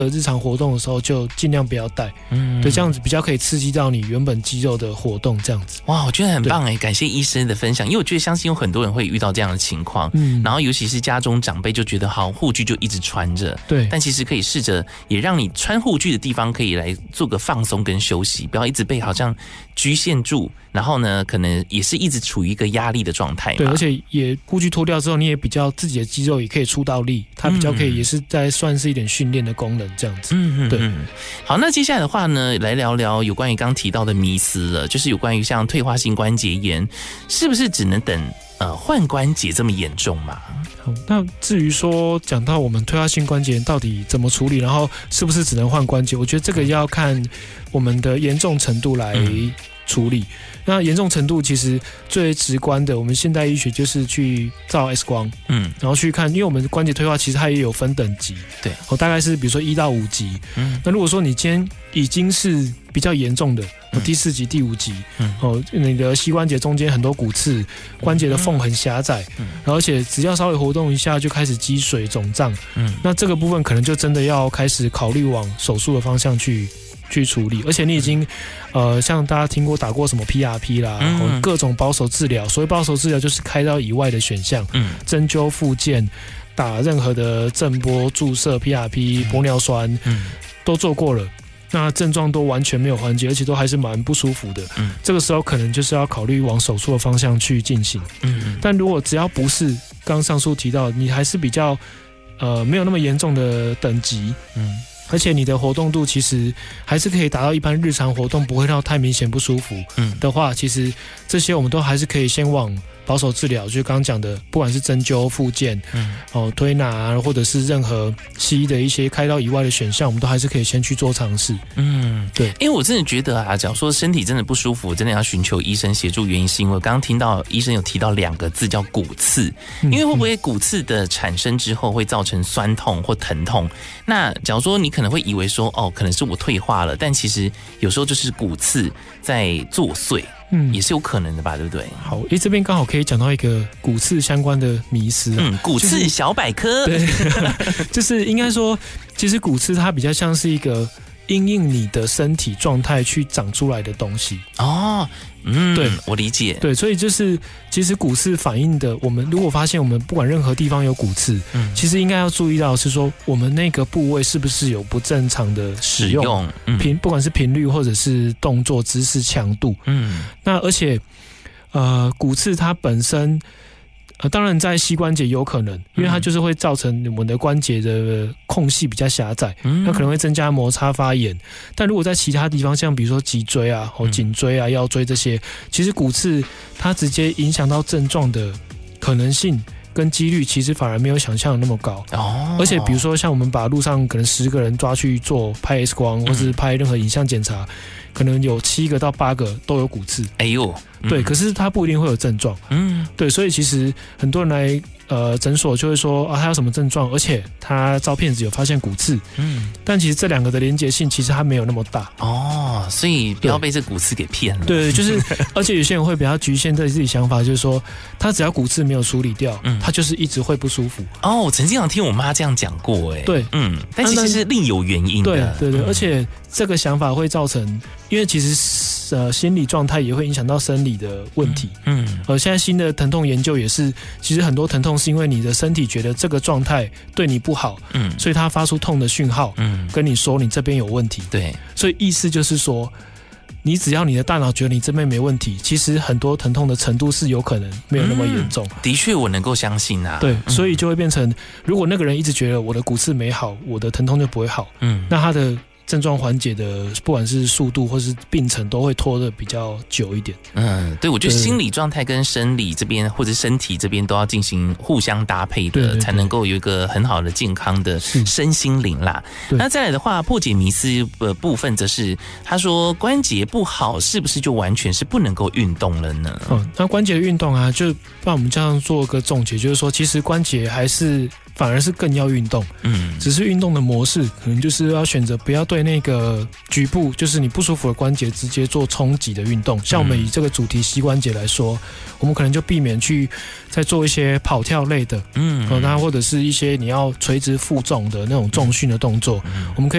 日常活动的时候就尽量不要戴，对，这样子比较可以刺激到你原本肌肉的活动，这样子。 哇，我觉得很棒哎，感谢医生的分享，因为我觉得相信有很多人会遇到这样的情况，然后尤其是家中长辈就觉得好护具就一直穿着， 对， 但其实可以试着也让你穿护具的地方可以来做个放松跟休息，不要一直被好像局限住，然后呢，可能也是一直处于一个压力的状态嘛。 对，而且也护具脱掉之后，你也比较自己的肌肉也可以出到力，它比较可以也是在算是一点训练的功能这样子。对。 好，那接下来的话呢，来聊聊有关于刚提到的迷思了，就是有关于像退化性关节炎，是不是只能等换关节这么严重嘛？ 好，那至于说讲到我们退化性关节炎到底怎么处理，然后是不是只能换关节，我觉得这个要看我们的严重程度来处理。那严重程度其实最直观的，我们现代医学就是去照 X 光，然后去看，因为我们关节退化其实它也有分等级，对，大概是比如说1到5级，那如果说你今天已经是比较严重的，第4级、第5级，你的膝关节中间很多骨刺，关节的缝很狭窄，然后而且只要稍微活动一下就开始积水肿胀，那这个部分可能就真的要开始考虑往手术的方向去处理，而且你已经像大家听过打过什么 PRP 啦，各种保守治疗，所谓保守治疗就是开刀以外的选项，针灸、复健、打任何的震波、注射 PRP、玻尿酸，都做过了，那症状都完全没有缓解，而且都还是蛮不舒服的。这个时候可能就是要考虑往手术的方向去进行。但如果只要不是刚上述提到，你还是比较没有那么严重的等级，而且你的活动度其实还是可以达到一般日常活动，不会让太明显不舒服的话，其实这些我们都还是可以先往保守治疗，就是刚刚讲的，不管是针灸、复健，推拿或者是任何西医的一些开刀以外的选项，我们都还是可以先去做尝试。对， 因为我真的觉得啊，假如说身体真的不舒服，真的要寻求医生协助，原因是因为我刚刚听到医生有提到2个字叫骨刺，因为会不会骨刺的产生之后会造成酸痛或疼痛？那假如说你可能会以为说可能是我退化了，但其实有时候就是骨刺在作祟。也是有可能的吧，对不对？ 好，这边刚好可以讲到一个骨刺相关的迷思， 骨刺小百科，对， 就是应该说，其实骨刺它比较像是一个因应你的身体状态去长出来的东西。对， 我理解。 对，所以就是其实骨刺反映的，我们如果发现我们不管任何地方有骨刺，其实应该要注意到是说我们那个部位是不是有不正常的使用，不管是频率或者是动作姿势强度。那而且骨刺它本身当然在膝关节有可能，因为它就是会造成我们的关节的空隙比较狭窄，那可能会增加摩擦发炎。但如果在其他地方，像比如说脊椎啊、颈椎啊、腰椎这些，其实骨刺它直接影响到症状的可能性跟几率，其实反而没有想象的那么高。而且比如说像我们把路上可能10个人抓去做拍 X 光，或是拍任何影像检查，可能有7个到8个都有骨刺。对，可是它不一定会有症状。对，所以其实很多人来诊所就会说他有什么症状，而且他照片子有发现骨刺。但其实这2个的连结性其实它没有那么大。 所以不要被这骨刺给骗了。 对，就是而且有些人会比较局限在自己想法，就是说他只要骨刺没有处理掉，他就是一直会不舒服。 我曾经有听我妈这样讲过， 对， 但其实是另有原因的。 对，而且这个想法会造成，因为其实心理状态也会影响到生理的问题。现在新的疼痛研究也是，其实很多疼痛是因为你的身体觉得这个状态对你不好，所以它发出痛的讯号，跟你说你这边有问题。 对， 所以意思就是说，你只要你的大脑觉得你这边没问题，其实很多疼痛的程度是有可能没有那么严重。 的确，我能够相信啊。 对，所以就会变成，如果那个人一直觉得我的骨刺没好，我的疼痛就不会好。那他的症状缓解的不管是速度或是病程都会拖得比较久一点。 对，我觉得心理状态跟生理这边或者身体这边都要进行互相搭配的，才能够有一个很好的健康的身心灵啦。那再来的话，破解迷思的部分则是他说关节不好是不是就完全是不能够运动了呢？ 那关节的运动啊，就让我们这样做个总结，就是说其实关节还是反而是更要运动，只是运动的模式可能就是要选择不要对那个局部就是你不舒服的关节直接做冲击的运动。像我们以这个主题膝关节来说，我们可能就避免去再做一些跑跳类的，那或者是一些你要垂直负重的那种重训的动作，我们可以